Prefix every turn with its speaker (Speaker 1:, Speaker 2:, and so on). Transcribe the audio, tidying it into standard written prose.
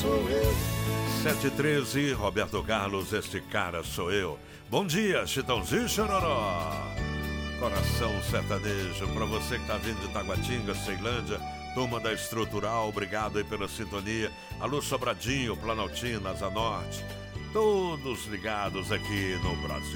Speaker 1: sou eu.
Speaker 2: 7h13, Roberto Carlos, este cara sou eu. Bom dia, Chitãozinho e Chororó. Coração sertanejo, pra você que tá vindo de Taguatinga, Ceilândia, turma da Estrutural, obrigado aí pela sintonia. Alô Sobradinho, Planaltina, Asa Norte, todos ligados aqui no Brasil.